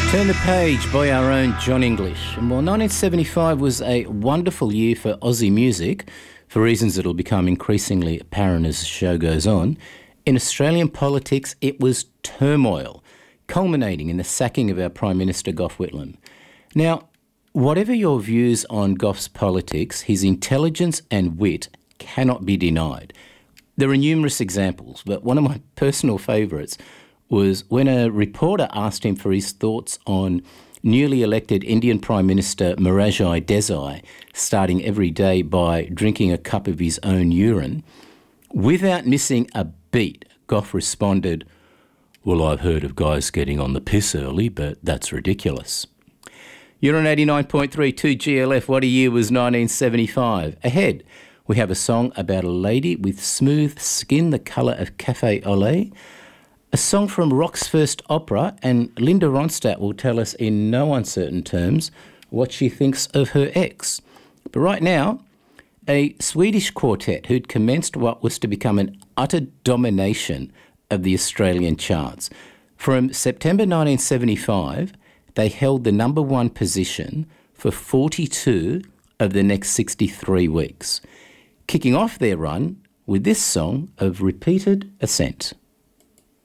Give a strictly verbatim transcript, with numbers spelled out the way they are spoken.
Turn the Page by our own John English. And while nineteen seventy-five was a wonderful year for Aussie music, for reasons that will become increasingly apparent as the show goes on, in Australian politics it was turmoil, culminating in the sacking of our Prime Minister Gough Whitlam. Now, whatever your views on Gough's politics, his intelligence and wit cannot be denied. There are numerous examples, but one of my personal favourites was when a reporter asked him for his thoughts on newly elected Indian Prime Minister Morarji Desai starting every day by drinking a cup of his own urine. Without missing a beat, Gough responded, "Well, I've heard of guys getting on the piss early, but that's ridiculous." You're on eighty-nine point three two G L F. What a year was nineteen seventy-five. Ahead, we have a song about a lady with smooth skin the colour of cafe au lait, a song from rock's first opera, and Linda Ronstadt will tell us in no uncertain terms what she thinks of her ex. But right now, a Swedish quartet who'd commenced what was to become an utter domination of the Australian charts. From September nineteen seventy-five, they held the number one position for forty-two of the next sixty-three weeks, kicking off their run with this song of repeated ascent.